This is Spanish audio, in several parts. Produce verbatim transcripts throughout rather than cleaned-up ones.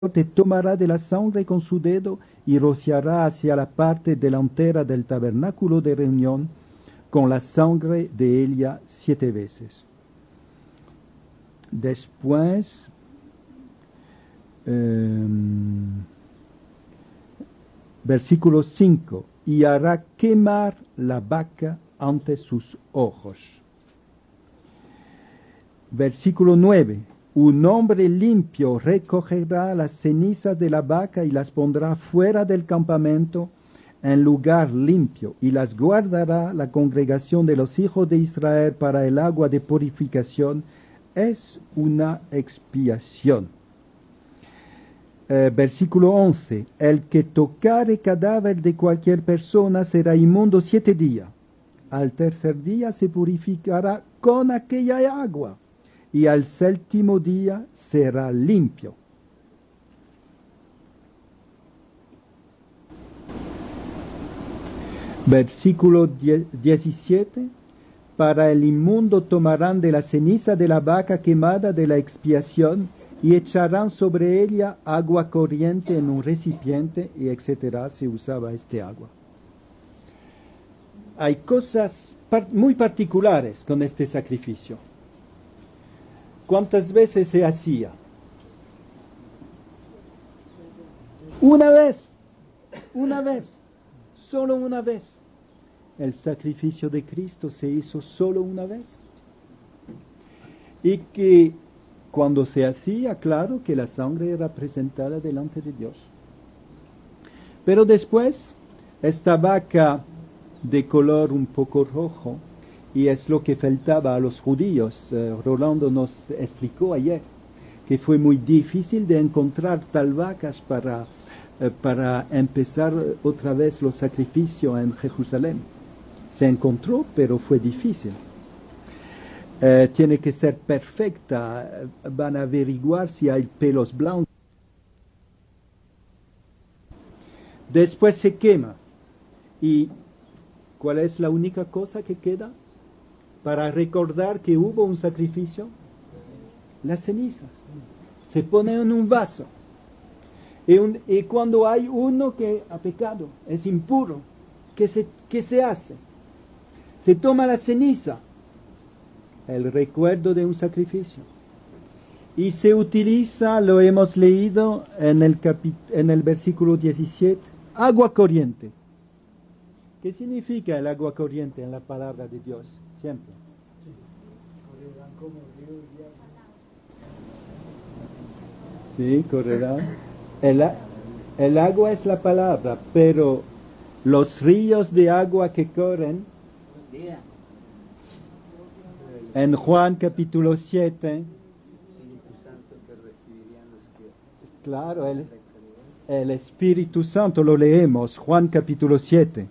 sacerdote tomará de la sangre con su dedo y rociará hacia la parte delantera del tabernáculo de reunión con la sangre de ella siete veces. Después, eh, versículo cinco, y hará quemar la vaca ante sus ojos. Versículo nueve, un hombre limpio recogerá las cenizas de la vaca y las pondrá fuera del campamento en lugar limpio, y las guardará la congregación de los hijos de Israel para el agua de purificación. Es una expiación. Eh, versículo once, el que tocare cadáver de cualquier persona será inmundo siete días. Al tercer día se purificará con aquella agua, y al séptimo día será limpio. Versículo diecisiete, para el inmundo tomarán de la ceniza de la vaca quemada de la expiación y echarán sobre ella agua corriente en un recipiente, y etcétera. Se usaba este agua. Hay cosas par- muy particulares con este sacrificio. ¿Cuántas veces se hacía? Una vez, una vez, solo una vez. El sacrificio de Cristo se hizo solo una vez. Y que cuando se hacía, claro que la sangre era presentada delante de Dios. Pero después, esta vaca de color un poco rojo, y es lo que faltaba a los judíos. Eh, Rolando nos explicó ayer que fue muy difícil de encontrar tal vacas para, eh, para empezar otra vez los sacrificios en Jerusalén. Se encontró, pero fue difícil. Eh, tiene que ser perfecta. Van a averiguar si hay pelos blancos. Después se quema. ¿Y cuál es la única cosa que queda para recordar que hubo un sacrificio? Las cenizas. Se pone en un vaso. Y, un, y cuando hay uno que ha pecado, es impuro, ¿qué se, qué se hace? Se toma la ceniza, el recuerdo de un sacrificio, y se utiliza, lo hemos leído en el, capi, en el versículo diecisiete, agua corriente. ¿Qué significa el agua corriente en la palabra de Dios? Siempre. Sí, correrán. El, el agua es la palabra, pero los ríos de agua que corren, en Juan capítulo siete, claro, el, el Espíritu Santo lo leemos, Juan capítulo siete.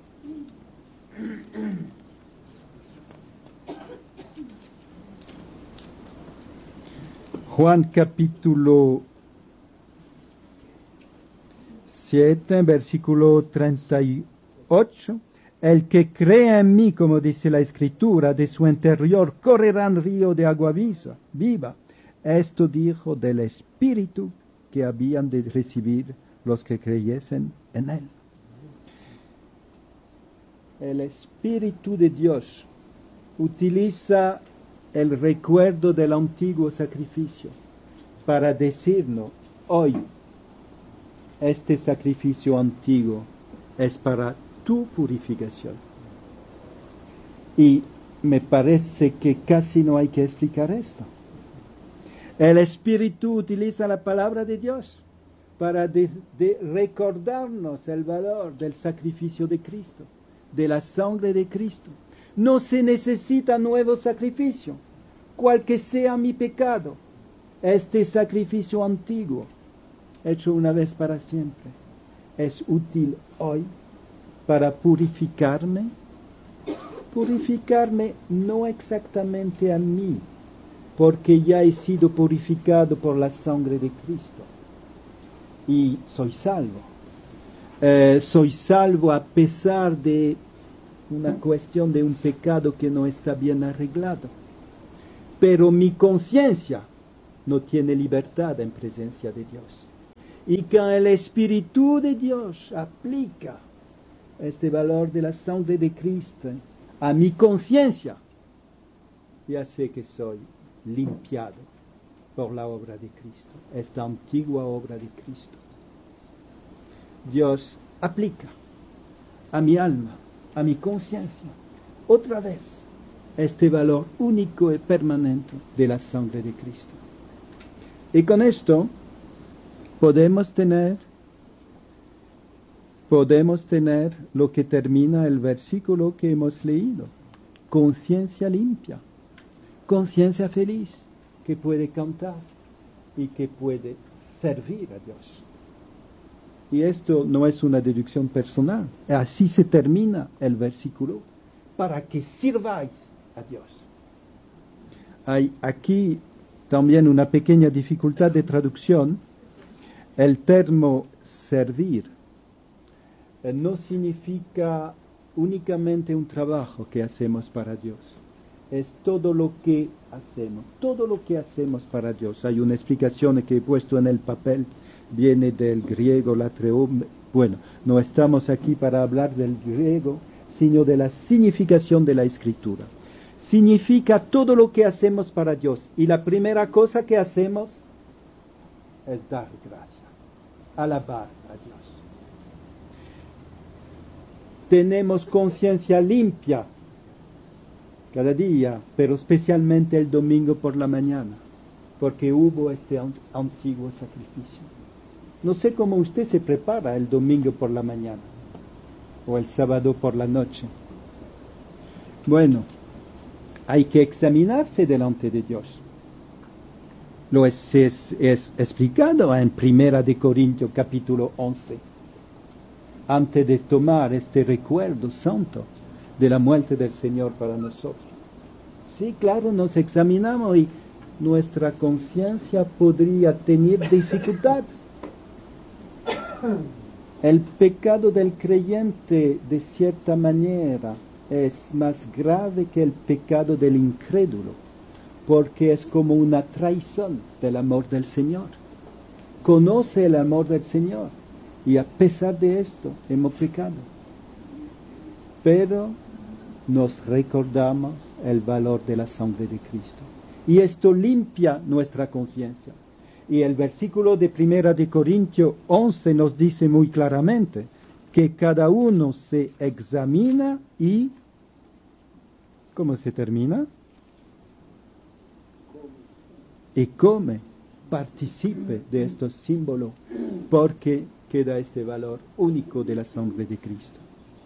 Juan capítulo siete, versículo treinta y ocho. El que crea en mí, como dice la Escritura, de su interior correrán río de agua viva. Esto dijo del Espíritu que habían de recibir los que creyesen en él. El Espíritu de Dios utiliza el recuerdo del antiguo sacrificio para decirnos, hoy, este sacrificio antiguo es para tu purificación. Y me parece que casi no hay que explicar esto. El Espíritu utiliza la palabra de Dios para de, de recordarnos el valor del sacrificio de Cristo, de la sangre de Cristo. No se necesita nuevo sacrificio, cual que sea mi pecado. Este sacrificio antiguo, hecho una vez para siempre, es útil hoy para purificarme, purificarme no exactamente a mí, porque ya he sido purificado por la sangre de Cristo y soy salvo. Eh, soy salvo a pesar de una cuestión de un pecado que no está bien arreglado. Pero mi conciencia no tiene libertad en presencia de Dios. Y quand el Espíritu de Dios aplica este valor de la sangre de Cristo a mi conciencia, ya sé que soy limpiado por la obra de Cristo, esta antigua obra de Cristo. Dios aplica a mi alma, a mi conciencia, otra vez, este valor único y permanente de la sangre de Cristo. Y con esto podemos tener, podemos tener lo que termina el versículo que hemos leído, conciencia limpia, conciencia feliz, que puede cantar y que puede servir a Dios. Y esto no es una deducción personal, así se termina el versículo, para que sirváis a Dios. Hay aquí también una pequeña dificultad de traducción. El término servir eh, no significa únicamente un trabajo que hacemos para Dios. Es todo lo que hacemos, todo lo que hacemos para Dios. Hay una explicación que he puesto en el papel, viene del griego latreum. Bueno, no estamos aquí para hablar del griego, sino de la significación de la escritura. Significa todo lo que hacemos para Dios. Y la primera cosa que hacemos es dar gracias, alabar a Dios. Tenemos conciencia limpia cada día, pero especialmente el domingo por la mañana, porque hubo este antiguo sacrificio. No sé cómo usted se prepara el domingo por la mañana o el sábado por la noche. Bueno, hay que examinarse delante de Dios. Lo es, es, es explicado en Primera de Corintios capítulo once. Antes de tomar este recuerdo santo de la muerte del Señor para nosotros. Sí, claro, nos examinamos y nuestra conciencia podría tener dificultad. El pecado del creyente, de cierta manera, es más grave que el pecado del incrédulo, porque es como una traición del amor del Señor. Conoce el amor del Señor y a pesar de esto hemos pecado. Pero nos recordamos el valor de la sangre de Cristo. Y esto limpia nuestra conciencia. Y el versículo de Primera de Corintios once nos dice muy claramente que cada uno se examina y... ¿Cómo se termina? Y come, participe de estos símbolos, porque queda este valor único de la sangre de Cristo.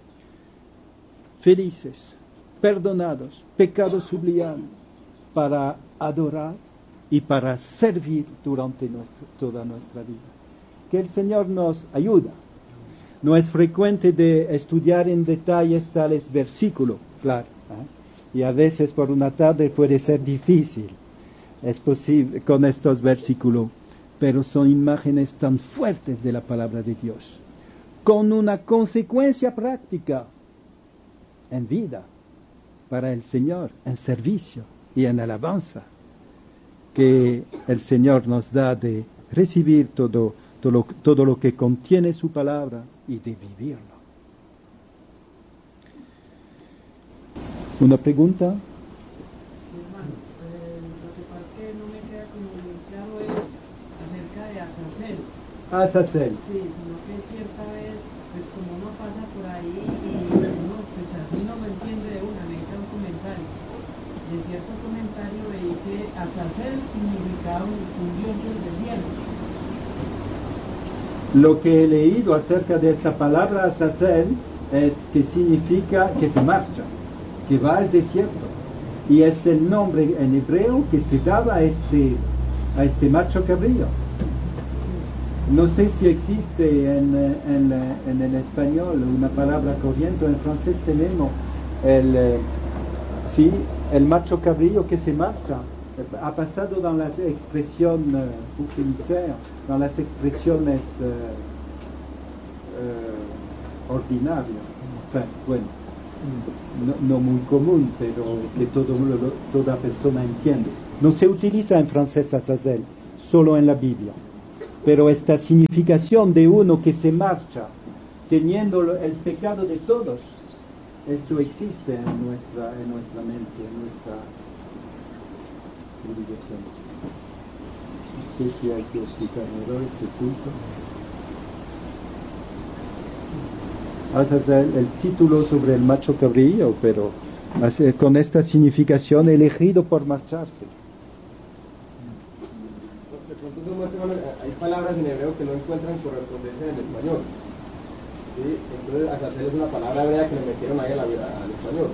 Felices, perdonados, pecados sublimados, para adorar y para servir durante nuestro, toda nuestra vida. Que el Señor nos ayuda. No es frecuente de estudiar en detalles tales versículos, claro, ¿eh? Y a veces por una tarde puede ser difícil, es posible con estos versículos, pero son imágenes tan fuertes de la palabra de Dios, con una consecuencia práctica en vida para el Señor, en servicio y en alabanza, que el Señor nos da de recibir todo, todo, lo, todo lo que contiene su palabra y de vivirlo. ¿Una pregunta? Hermano, eh, lo que pasa es que no me queda como muy claro es acerca de Azazel. Azazel. Sí, sino que cierta vez, pues como uno pasa por ahí y uno, pues así no lo entiende de una, necesita un comentario. De cierto comentario veí que Azazel significaba un, un dios del desierto. Lo que he leído acerca de esta palabra Azazel es que significa que se marcha, que va al desierto, y es el nombre en hebreo que se daba a este, a este macho cabrío. No sé si existe en, en, en el español una palabra corriente, en francés tenemos el, sí, el macho cabrío que se marcha. Ha pasado dans las expresiones, pour finir, dans las expresiones eh, eh, ordinarias, enfin, bueno, no, no muy común, pero que todo, toda persona entiende. No se utiliza en francés Azazel, solo en la Biblia. pero esta significación de uno que se marcha teniendo el pecado de todos, esto existe en nuestra, en nuestra mente, en nuestra civilización. No sé si hay que explicar mejor este punto. Vas a hacer el título sobre el macho cabrillo, pero con esta significación elegido por marcharse. Hay palabras en hebreo que no encuentran correspondencia en el español. ¿Sí? Entonces, Azazel es una palabra hebrea que le metieron ahí a la, a, al español.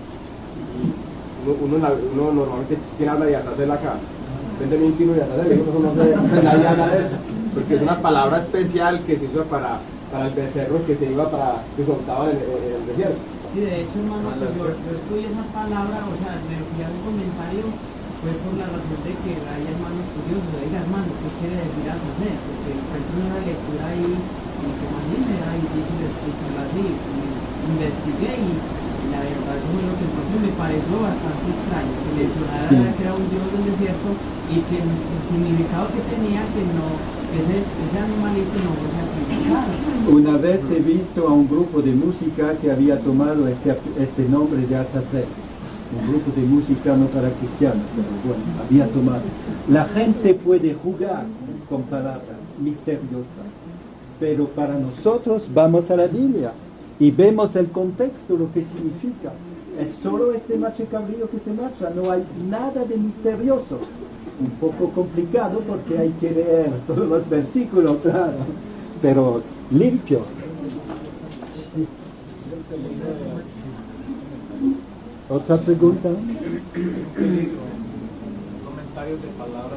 Y uno, uno, uno normalmente, ¿quién habla de Azazel acá? Vende un kilo de Azazel, y uno no se nadie habla de eso. Porque es una palabra especial que se usa para, para el becerro que se iba para, que soltaba en el, en el desierto. Sí, de hecho, hermano, pues yo, yo estudié esa palabra, o sea, me fui a un comentario, fue por la razón de que hay hermanos curiosos, oiga, hermano, ¿qué quiere decir Azazel? Porque encuentro una lectura ahí, y que más bien me da difícil explicarlo así, y investigué y, y la verdad eso es lo que entonces me pareció bastante extraño, que le sonara sí. que era un dios del desierto y que el significado que tenía que no, que ese, ese animalito no se sacrificara. Una vez he visto a un grupo de música que había tomado este, este nombre de Azazel. Un grupo de música no para cristianos, pero bueno, había tomado. La gente puede jugar con palabras misteriosas, pero para nosotros vamos a la Biblia y vemos el contexto, lo que significa. Es solo este macho cabrío que se marcha, no hay nada de misterioso. Un poco complicado porque hay que leer todos los versículos, claro, pero limpio. ¿Otra pregunta? Comentarios de palabras.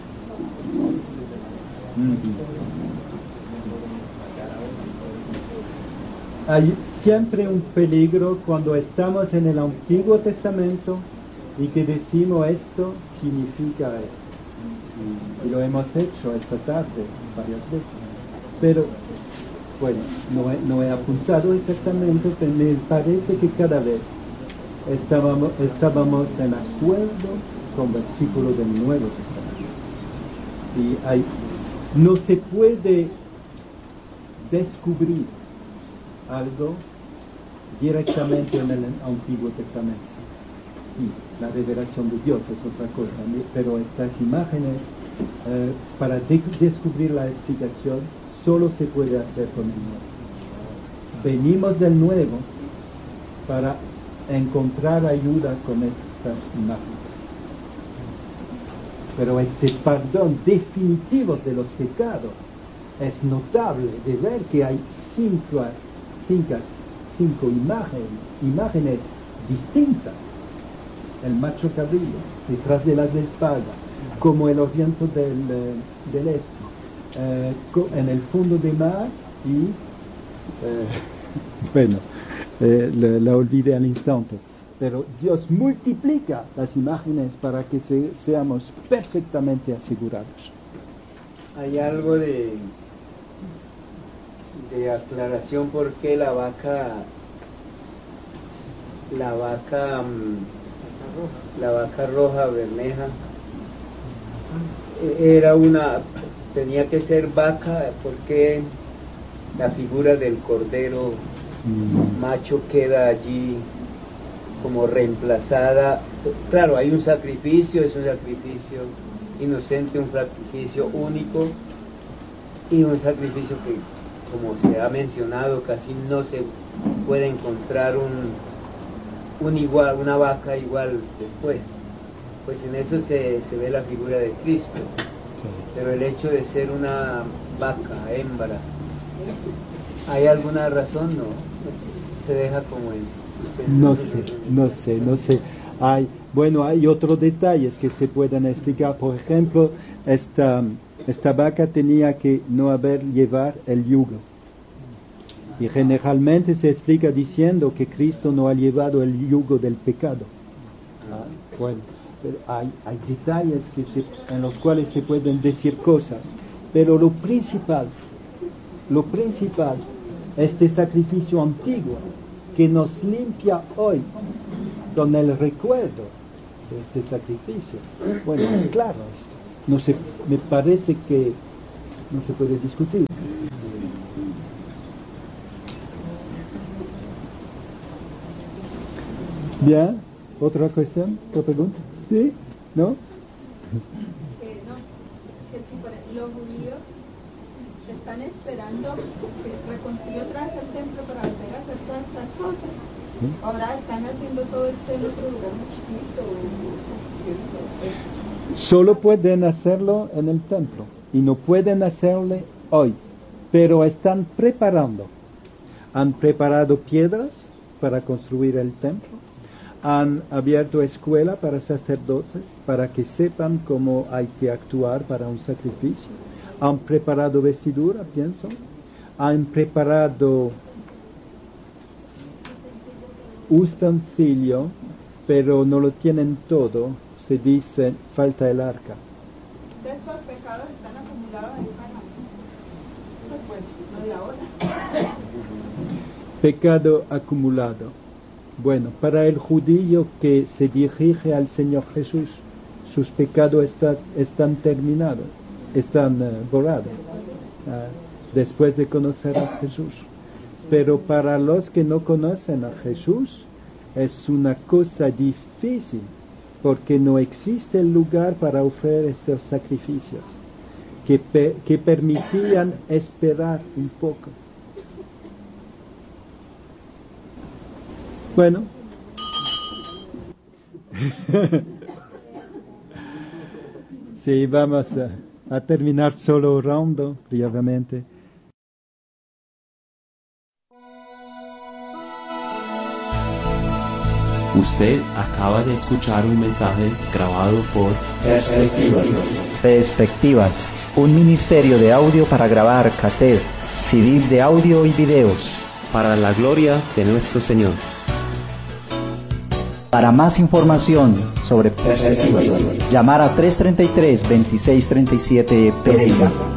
Hay siempre un peligro cuando estamos en el Antiguo Testamento y que decimos esto significa esto. Y lo hemos hecho esta tarde varias veces. Pero, bueno, no he, no he apuntado exactamente, pero me parece que cada vez Estábamos, estábamos en acuerdo con versículos del Nuevo Testamento. Y hay, no se puede descubrir algo directamente en el Antiguo Testamento. Sí, la revelación de Dios es otra cosa, pero estas imágenes, eh, para de descubrir la explicación, solo se puede hacer con el Nuevo. Venimos del Nuevo para encontrar ayuda con estas imágenes. Pero este perdón definitivo de los pecados es notable de ver que hay cinco, cinco, cinco imágenes, imágenes distintas. El macho cabrillo detrás de las espaldas, como el oriente del, del este, eh, en el fondo del mar y eh, bueno, Eh, la, la olvidé al instante, pero Dios multiplica las imágenes para que se, seamos perfectamente asegurados. Hay algo de, de aclaración por qué la vaca, la vaca, la vaca roja bermeja era una, tenía que ser vaca, porque la figura del cordero macho queda allí como reemplazada. Claro, hay un sacrificio, es un sacrificio inocente, un sacrificio único y un sacrificio que, como se ha mencionado, casi no se puede encontrar un, un igual, una vaca igual después. Pues en eso se, se ve la figura de Cristo, pero el hecho de ser una vaca, hembra, ¿hay alguna razón? No. Se deja como en... No sé, no sé, no sé. Hay, bueno, hay otros detalles que se pueden explicar. Por ejemplo, esta, esta vaca tenía que no haber llevar el yugo. Y generalmente se explica diciendo que Cristo no ha llevado el yugo del pecado. Ah, bueno, pero hay, hay detalles que se, en los cuales se pueden decir cosas. Pero lo principal, lo principal, este sacrificio antiguo que nos limpia hoy con el recuerdo de este sacrificio. Bueno, es claro esto. No sé, me parece que no se puede discutir. Bien, otra cuestión, otra pregunta. ¿Sí? ¿No? Eh, no, que si por ejemplo, los judíos están esperando que reconstruya otra vez el templo para volver a hacer todas estas cosas. ¿Sí? Ahora están haciendo todo esto en otro lugar muy chiquito. Solo pueden hacerlo en el templo y no pueden hacerlo hoy, pero están preparando. Han preparado piedras para construir el templo. Han abierto escuela para sacerdotes, para que sepan cómo hay que actuar para un sacrificio. Han preparado vestidura, pienso. Han preparado utensilio, pero no lo tienen todo. Se dice, falta el arca. Estos pecados están acumulados en Faraón. Pues, no de ahora. Pecado acumulado. Bueno, para el judío que se dirige al Señor Jesús, sus pecados está, están terminados, están uh, borrados, uh, después de conocer a Jesús. Pero para los que no conocen a Jesús, es una cosa difícil, porque no existe el lugar para ofrecer estos sacrificios, que, pe que permitían esperar un poco. Bueno, sí, vamos a, a terminar solo orando brevemente. Usted acaba de escuchar un mensaje grabado por Perspectivas. Perspectivas, un ministerio de audio para grabar cassette, C D de audio y videos. Para la gloria de nuestro Señor. Para más información sobre Perspectivas, llamar a tres treinta y tres, veintiséis treinta y siete Pereira.